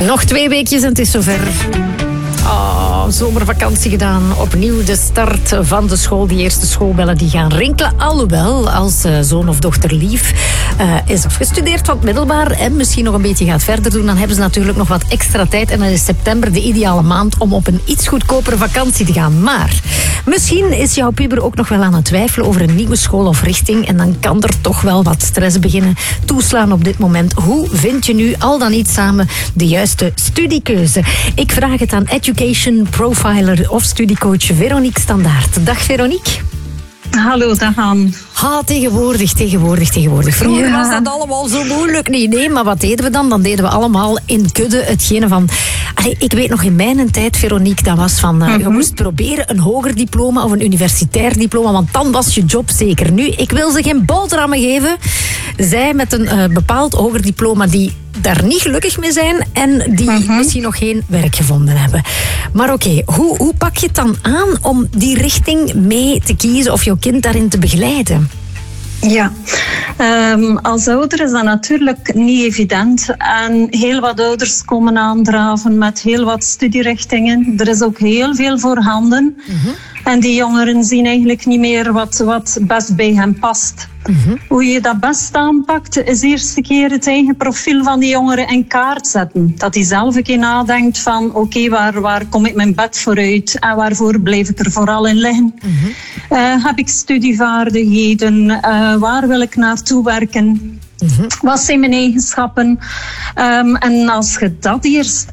Nog 2 weekjes en het is zover. Zomervakantie gedaan. Opnieuw de start van de school. Die eerste schoolbellen die gaan rinkelen. Alhoewel, als zoon of dochter Lief is afgestudeerd van het middelbaar en misschien nog een beetje gaat verder doen, dan hebben ze natuurlijk nog wat extra tijd. En dan is september de ideale maand om op een iets goedkopere vakantie te gaan. Maar misschien is jouw puber ook nog wel aan het twijfelen over een nieuwe school of richting. En dan kan er toch wel wat stress beginnen toeslaan op dit moment. Hoe vind je nu al dan niet samen de juiste studiekeuze? Ik vraag het aan Education Profiler of studiecoach Veronique Standaert. Dag Veronique. Hallo, dag Anne. Tegenwoordig. Vroeger was dat allemaal zo moeilijk. Nee, maar wat deden we dan? Dan deden we allemaal in kudde hetgene van... ik weet nog in mijn tijd, Veronique, dat was van... Je moest proberen een hoger diploma of een universitair diploma, want dan was je job zeker. Nu, ik wil ze geen boterhammen geven. Zij met een bepaald hoger diploma die daar niet gelukkig mee zijn en die misschien nog geen werk gevonden hebben. Maar oké, hoe pak je het dan aan om die richting mee te kiezen of jouw kind daarin te begeleiden? Ja, als ouder is dat natuurlijk niet evident. En heel wat ouders komen aandraven met heel wat studierichtingen. Er is ook heel veel voorhanden. En die jongeren zien eigenlijk niet meer wat best bij hen past. Hoe je dat best aanpakt, is eerst een keer het eigen profiel van die jongeren in kaart zetten. Dat hij zelf een keer nadenkt van oké, waar kom ik mijn bed voor uit en waarvoor blijf ik er vooral in liggen? Heb ik studievaardigheden? Waar wil ik naartoe werken? Wat zijn mijn eigenschappen? En als je dat eerst